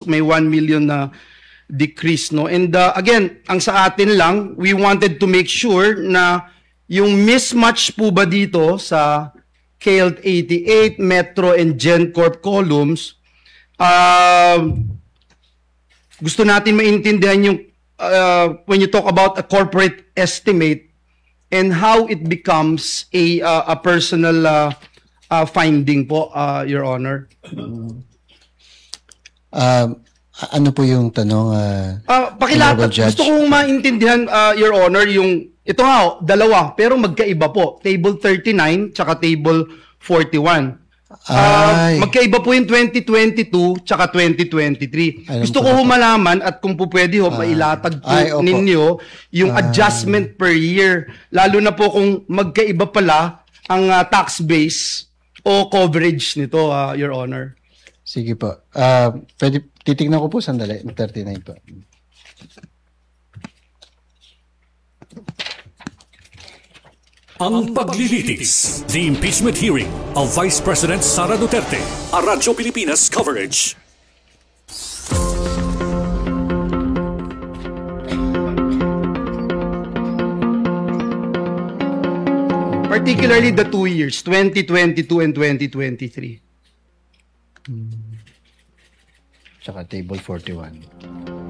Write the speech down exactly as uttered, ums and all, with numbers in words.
may one million na decrease, no? And uh, again, ang sa atin lang, we wanted to make sure na yung mismatch po ba dito sa K L eighty-eight, Metro, and GenCorp columns, uh, gusto natin maintindihan yung uh, when you talk about a corporate estimate and how it becomes a uh, a personal uh, uh, finding po, uh, Your Honor. Uh, ano po yung tanong? Uh, uh, pakilata, gusto kong maintindihan, uh, Your Honor, yung ito nga, dalawa, pero magkaiba po. Table thirty-nine tsaka table forty-one. Uh, magkaiba po yung twenty twenty-two tsaka twenty twenty-three. Alam gusto ko ho malaman at kung po pwede ho, uh, mailatag po ay, ninyo yung uh, adjustment per year. Lalo na po kung magkaiba pala ang uh, tax base o coverage nito, uh, Your Honor. Sige po. Uh, pwede, titignan ko po sandali. thirty-nine po. Ang paglilitis, the impeachment hearing of Vice President Sara Duterte, a Radyo Pilipinas coverage. Particularly the two years, twenty twenty-two and twenty twenty-three. Tsaka table forty-one.